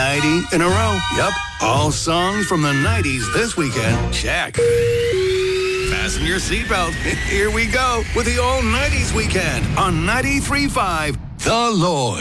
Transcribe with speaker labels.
Speaker 1: 90 in a row. Yep. All songs from the 90s this weekend. Check. Fasten your seatbelt. Here we go with the All 90s Weekend on 93.5 The Lloyd.